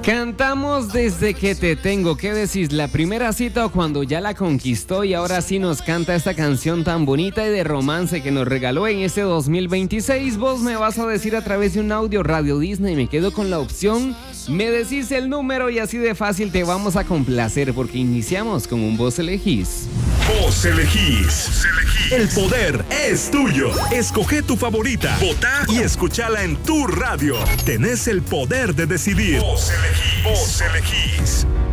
Cantamos desde que te tengo. ¿Qué decís? ¿La primera cita o cuando ya la conquistó y ahora sí nos canta esta canción tan bonita y de romance que nos regaló en este 2026? Vos me vas a decir a través de un audio Radio Disney. Me quedo con la opción. Me decís el número y así de fácil te vamos a complacer porque iniciamos con un Vos Elegís. Vos elegís. El poder es tuyo. Escoge tu favorita, votá y escúchala en tu radio. Tenés el poder de decidir. Vos elegís.